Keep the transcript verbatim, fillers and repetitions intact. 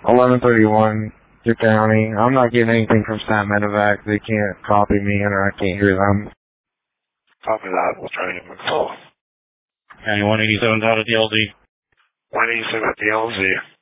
eleven thirty-one, your county. I'm not getting anything from Stat Medevac. They can't copy me and I can't hear them. Copy that. We'll try to get them call. County one eighty-seven out of D L Z. one eighty-seven at D L Z.